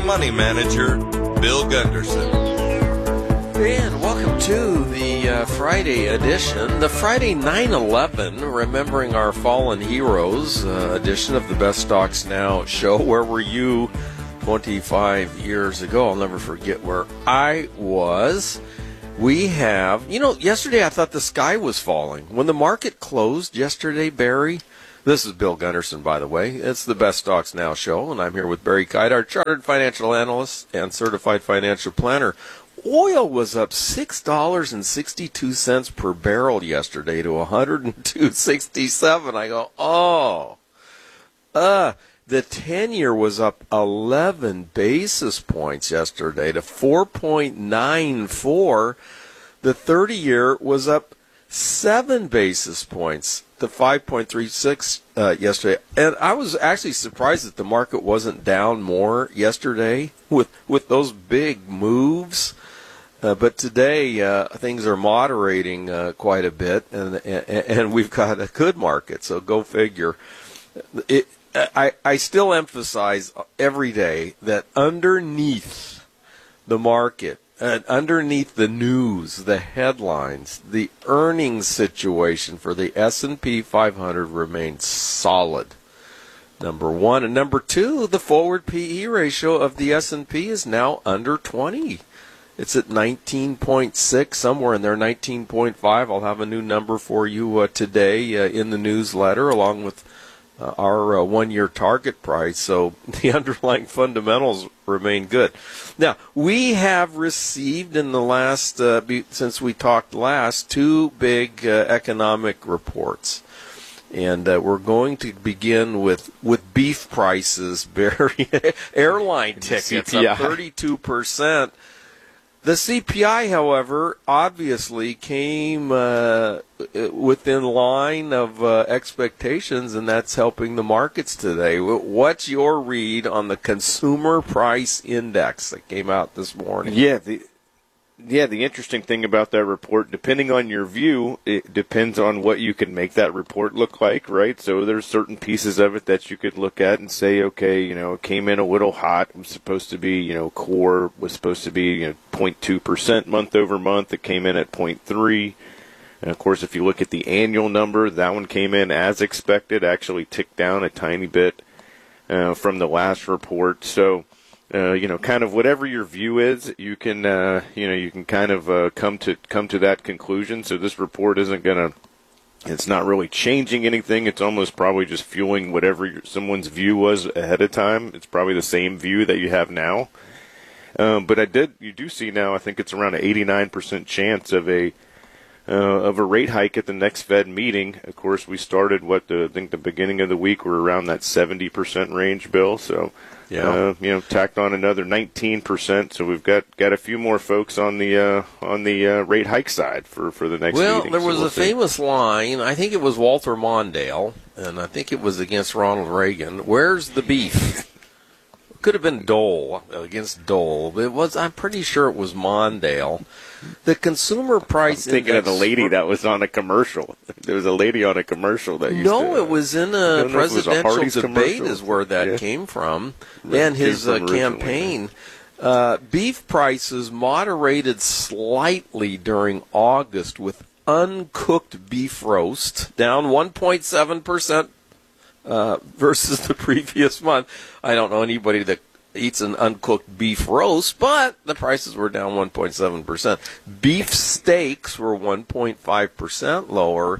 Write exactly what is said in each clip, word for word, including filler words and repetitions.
money manager, Bill Gunderson. And welcome to the uh, Friday edition, the Friday nine eleven, remembering our fallen heroes uh, edition of the Best Stocks Now show. Where were you twenty-five years ago? I'll never forget where I was. We have, you know, yesterday I thought the sky was falling. When the market closed yesterday, Barry, this is Bill Gunderson, by the way. It's the Best Stocks Now show, and I'm here with Barry Kite, our chartered financial analyst and certified financial planner. Oil was up six dollars and sixty-two cents per barrel yesterday to one hundred two dollars and sixty-seven cents. I go, oh. Uh, the ten-year was up eleven basis points yesterday to four point nine four. The thirty-year was up seven basis points to five point three six uh, yesterday. And I was actually surprised that the market wasn't down more yesterday with, with those big moves. Uh, but today, uh, things are moderating uh, quite a bit, and, and and we've got a good market, so go figure. It, I, I still emphasize every day that underneath the market, uh, underneath the news, the headlines, the earnings situation for the S and P five hundred remains solid. Number one. And number two, the forward P E ratio of the S and P is now under twenty. It's at nineteen point six, somewhere in there, nineteen point five. I'll have a new number for you uh, today uh, in the newsletter, along with uh, our uh, one-year target price. So the underlying fundamentals remain good. Now, we have received in the last, uh, be, since we talked last, two big uh, economic reports. And uh, we're going to begin with, with beef prices, Barry. Airline tickets up thirty-two percent. The C P I, however, obviously came uh, within line of uh, expectations, and that's helping the markets today. What's your read on the Consumer Price Index that came out this morning? Yeah, the yeah the interesting thing about that report, depending on your view, it depends on what you can make that report look like, right? So there's certain pieces of it that you could look at and say, okay, you know, it came in a little hot. It was supposed to be, you know, core was supposed to be, you know, zero point two percent month over month. It came in at zero point three. And, of course, if you look at the annual number, that one came in as expected, actually ticked down a tiny bit uh, from the last report. So, uh, you know, kind of whatever your view is, you can, uh, you know, you can kind of uh, come to come to that conclusion. So this report isn't going to, it's not really changing anything. It's almost probably just fueling whatever your, someone's view was ahead of time. It's probably the same view that you have now. Um, but I did, you do see now, I think it's around an eighty-nine percent chance of a uh, of a rate hike at the next Fed meeting. Of course, we started what the, I think the beginning of the week we're around that seventy percent range, Bill. So, yeah. uh, you know, tacked on another nineteen percent. So we've got, got a few more folks on the uh, on the uh, rate hike side for, for the next well, meeting. Well, there was so we'll a see. famous line. I think it was Walter Mondale, and I think it was against Ronald Reagan. Where's the beef? Could have been Dole against Dole, but it was. I'm pretty sure it was Mondale. The Consumer Price I'm thinking Index, of the lady that was on a commercial. There was a lady on a commercial that used no, to. No, it was in a presidential a debate, is where that yeah. came from, Right. and his uh, originally. campaign. Uh, beef prices moderated slightly during August, with uncooked beef roast down one point seven percent. Uh, versus the previous month. I don't know anybody that eats an uncooked beef roast, but the prices were down one point seven percent. Beef steaks were one point five percent lower,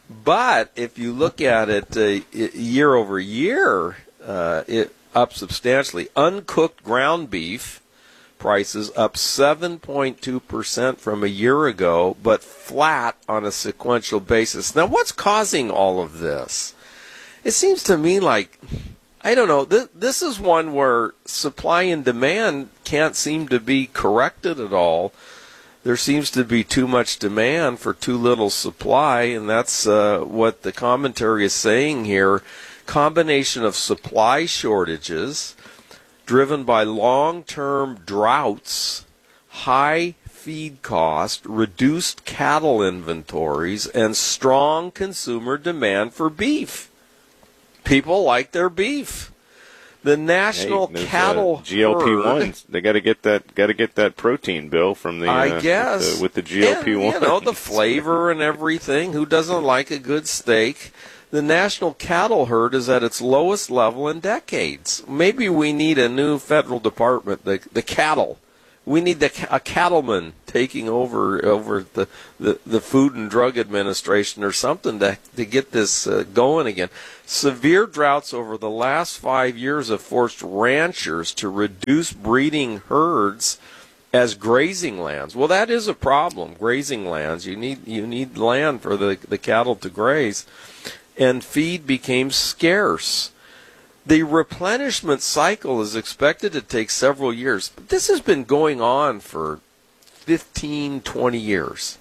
but if you look at it uh, year over year, uh, it up substantially. Uncooked ground beef prices up seven point two percent from a year ago, but flat on a sequential basis. Now, what's causing all of this? It seems to me like, I don't know, this, this is one where supply and demand can't seem to be corrected at all. There seems to be too much demand for too little supply, and that's uh, what the commentary is saying here. Combination of supply shortages driven by long-term droughts, high feed cost, reduced cattle inventories, and strong consumer demand for beef. People like their beef. The National hey, Cattle uh, G L P ones. Herd. They got to get that. Got to get that protein, Bill, from the. Uh, I guess with the, with the G L P one. You know, the flavor and everything. Who doesn't like a good steak? The national cattle herd is at its lowest level in decades. Maybe we need a new federal department, the the cattle. We need the, a cattleman taking over over the, the, the Food and Drug Administration or something to to get this uh, going again. Severe droughts over the last five years have forced ranchers to reduce breeding herds as grazing lands. Well, that is a problem. Grazing lands. You need you need land for the, the cattle to graze, and feed became scarce. The replenishment cycle is expected to take several years. But this has been going on for fifteen, twenty years,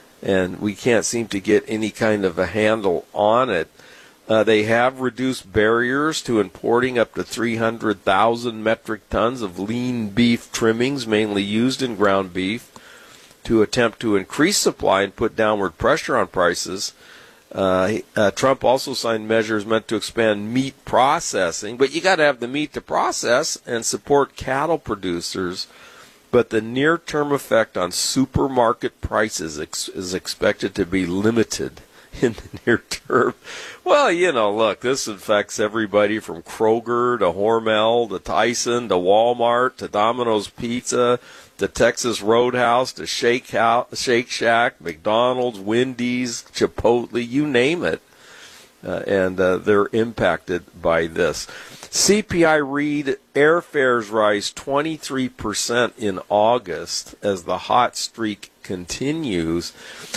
and we can't seem to get any kind of a handle on it. Uh, they have reduced barriers to importing up to three hundred thousand metric tons of lean beef trimmings, mainly used in ground beef, to attempt to increase supply and put downward pressure on prices. Uh, uh, Trump also signed measures meant to expand meat processing, but you got to have the meat to process and support cattle producers. But the near-term effect on supermarket prices ex- is expected to be limited in the near term. Well, you know, look, this affects everybody from Kroger to Hormel to Tyson to Walmart to Domino's Pizza to Texas Roadhouse to Shake House, Shake Shack, McDonald's, Wendy's, Chipotle, you name it. Uh, and uh, they're impacted by this. C P I read airfares rise twenty-three percent in August as the hot streak continues.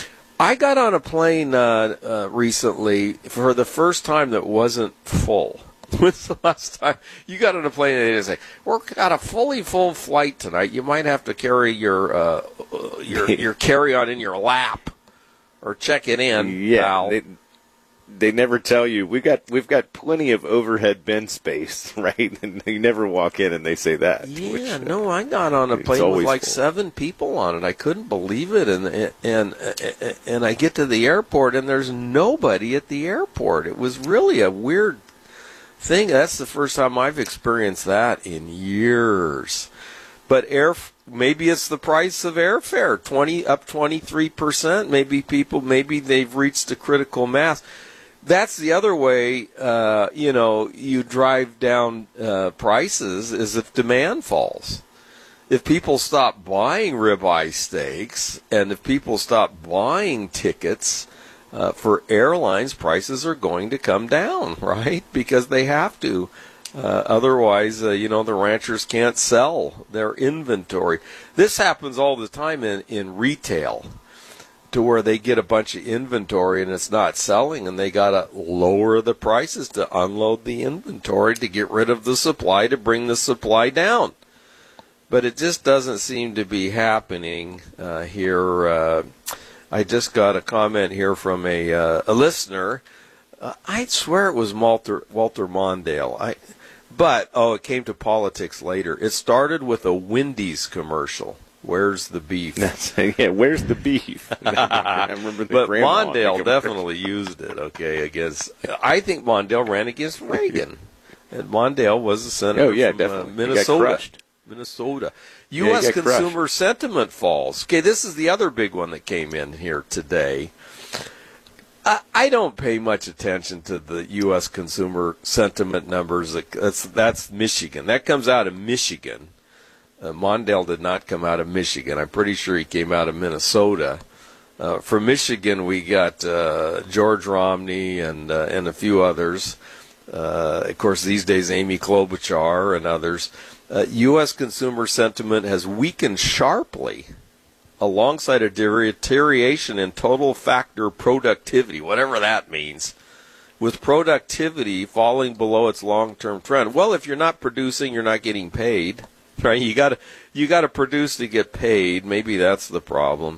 I got on a plane uh, uh, recently for the first time that wasn't full. When's the last time you got on a plane and they say, "We're got a fully full flight tonight. You might have to carry your uh, your your carry-on in your lap or check it in." Yeah, pal. they, they never tell you we've got we've got plenty of overhead bin space, right? And you never walk in and they say that. Yeah, which, uh, no, I got on a plane with like full. seven people on it. I couldn't believe it, and and and and I get to the airport and there's nobody at the airport. It was really a weird thing. That's the first time I've experienced that in years. But air, maybe it's the price of airfare, twenty up twenty-three percent. Maybe people, maybe they've reached a critical mass. That's the other way, uh, you know, you drive down uh, prices is if demand falls. If people stop buying ribeye steaks and if people stop buying tickets uh, for airlines, prices are going to come down, right? Because they have to. Uh, otherwise, uh, you know, the ranchers can't sell their inventory. This happens all the time in, in retail, to where they get a bunch of inventory and it's not selling, and they got to lower the prices to unload the inventory to get rid of the supply to bring the supply down. But it just doesn't seem to be happening uh, here. Uh, I just got a comment here from a uh, a listener. Uh, I swear it was Walter Walter Mondale. I, but oh, it came to politics later. It started with a Wendy's commercial. Where's the beef? That's, yeah, where's the beef? I remember the but grandma Mondale definitely used it. Okay, against. I think Mondale ran against Reagan, and Mondale was a senator oh, yeah, from definitely. Uh, Minnesota. He got crushed. Minnesota. Yeah, U S he got consumer crushed. sentiment falls. Okay, this is the other big one that came in here today. I, I don't pay much attention to the U S consumer sentiment numbers. That's that's Michigan. That comes out of Michigan. Uh, Mondale did not come out of Michigan. I'm pretty sure he came out of Minnesota. Uh, from Michigan, we got uh, George Romney and uh, and a few others. Uh, of course, these days, Amy Klobuchar and others. Uh, U S consumer sentiment has weakened sharply alongside a deterioration in total factor productivity, whatever that means, with productivity falling below its long-term trend. Well, if you're not producing, you're not getting paid. Right, you got to you got to produce to get paid. Maybe that's the problem.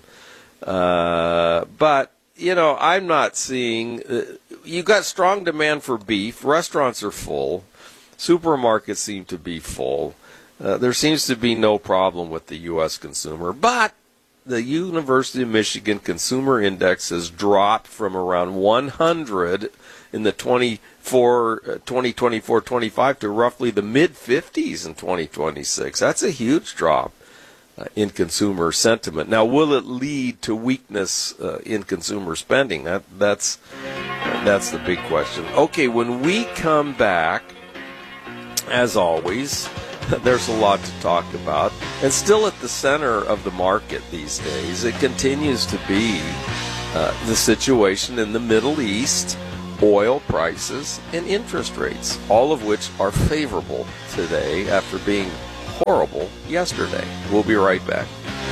Uh, but you know, I'm not seeing. Uh, you got strong demand for beef. Restaurants are full. Supermarkets seem to be full. Uh, there seems to be no problem with the U S consumer. But the University of Michigan Consumer Index has dropped from around one hundred in the twenty for twenty twenty-four twenty-five to roughly the mid-fifties in twenty twenty-six. That's a huge drop uh, in consumer sentiment. Now, will it lead to weakness uh, in consumer spending? That that's uh, that's the big question. Okay, when we come back, as always, there's a lot to talk about. And still at the center of the market these days, it continues to be uh, the situation in the Middle East, oil prices, and interest rates, all of which are favorable today after being horrible yesterday. We'll be right back.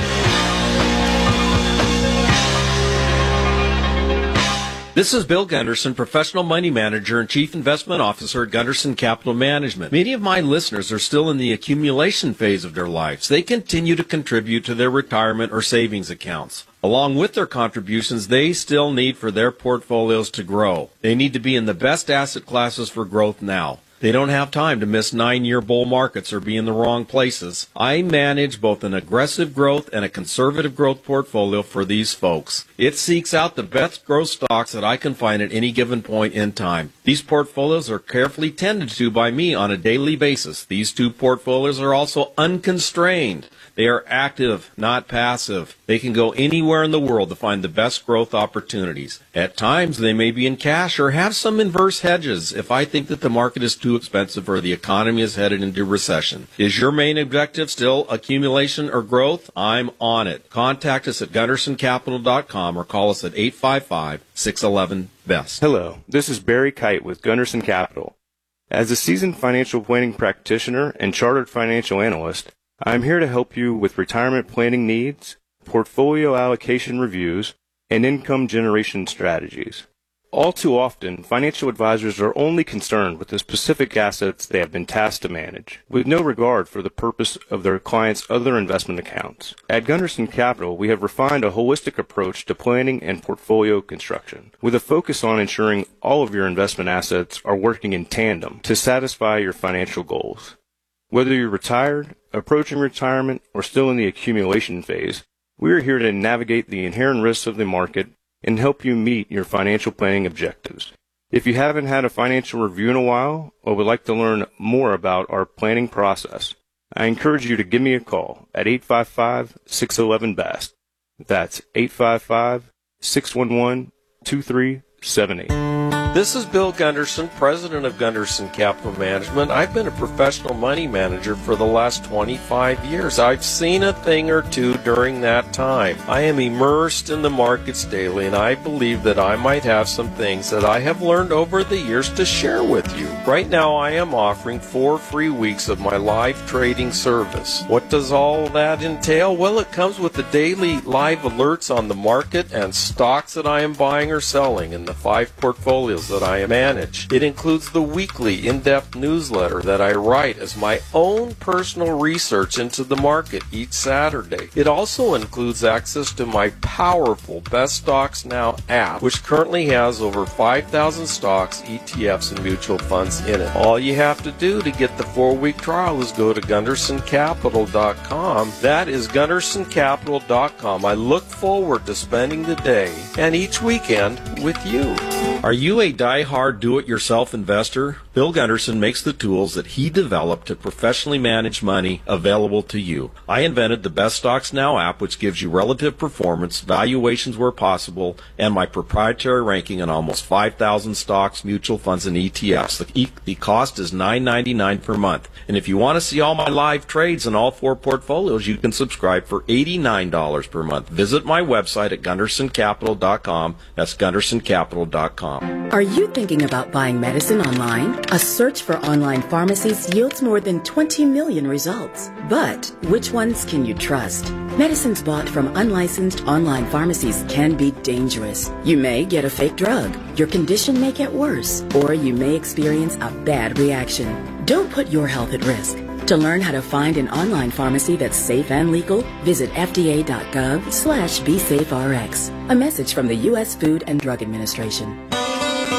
This is Bill Gunderson, Professional Money Manager and Chief Investment Officer at Gunderson Capital Management. Many of my listeners are still in the accumulation phase of their lives. They continue to contribute to their retirement or savings accounts. Along with their contributions, they still need for their portfolios to grow. They need to be in the best asset classes for growth now. They don't have time to miss nine-year bull markets or be in the wrong places. I manage both an aggressive growth and a conservative growth portfolio for these folks. It seeks out the best growth stocks that I can find at any given point in time. These portfolios are carefully tended to by me on a daily basis. These two portfolios are also unconstrained. They are active, not passive. They can go anywhere in the world to find the best growth opportunities. At times, they may be in cash or have some inverse hedges if I think that the market is too expensive or the economy is headed into recession. Is your main objective still accumulation or growth? I'm on it. Contact us at gunderson capital dot com or call us at eight five five, six one one, B E S T. Hello, this is Barry Kite with Gunderson Capital. As a seasoned financial planning practitioner and chartered financial analyst, I am here to help you with retirement planning needs, portfolio allocation reviews, and income generation strategies. All too often, financial advisors are only concerned with the specific assets they have been tasked to manage, with no regard for the purpose of their clients' other investment accounts. At Gunderson Capital, we have refined a holistic approach to planning and portfolio construction, with a focus on ensuring all of your investment assets are working in tandem to satisfy your financial goals. Whether you're retired, approaching retirement, or still in the accumulation phase, we are here to navigate the inherent risks of the market and help you meet your financial planning objectives. If you haven't had a financial review in a while or would like to learn more about our planning process, I encourage you to give me a call at eight five five, six one one, B E S T. That's eight five five, six one one, two three seven eight. This is Bill Gunderson, president of Gunderson Capital Management. I've been a professional money manager for the last twenty-five years. I've seen a thing or two during that time. I am immersed in the markets daily, and I believe that I might have some things that I have learned over the years to share with you. Right now, I am offering four free weeks of my live trading service. What does all that entail? Well, it comes with the daily live alerts on the market and stocks that I am buying or selling in the five portfolios that I manage. It includes the weekly in-depth newsletter that I write as my own personal research into the market each Saturday. It also includes access to my powerful Best Stocks Now app, which currently has over five thousand stocks, E T Fs, and mutual funds in it. All you have to do to get the four-week trial is go to gunderson capital dot com. That is gunderson capital dot com. I look forward to spending the day and each weekend with you. Are you a die-hard do-it-yourself investor? Bill Gunderson makes the tools that he developed to professionally manage money available to you. I invented the Best Stocks Now app, which gives you relative performance, valuations where possible, and my proprietary ranking on almost five thousand stocks, mutual funds, and E T Fs. The, e- the cost is nine ninety-nine per month. And if you want to see all my live trades in all four portfolios, you can subscribe for eighty-nine dollars per month. Visit my website at gunderson capital dot com. That's gunderson capital dot com. Are you thinking about buying medicine online? A search for online pharmacies yields more than twenty million results. But which ones can you trust? Medicines bought from unlicensed online pharmacies can be dangerous. You may get a fake drug, your condition may get worse, or you may experience a bad reaction. Don't put your health at risk. To learn how to find an online pharmacy that's safe and legal, visit F D A dot gov slash B safe R X. A message from the U S Food and Drug Administration.